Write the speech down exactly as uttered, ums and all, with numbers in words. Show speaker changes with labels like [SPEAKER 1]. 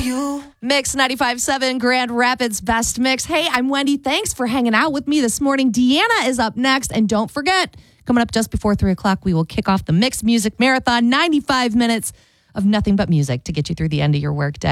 [SPEAKER 1] you.
[SPEAKER 2] Mix ninety-five point seven, Grand Rapids Best Mix. Hey, I'm Wendy. Thanks for hanging out with me this morning. Deanna is up next. And don't forget, coming up just before three o'clock, we will kick off the Mix Music Marathon, ninety-five minutes of nothing but music to get you through the end of your workday.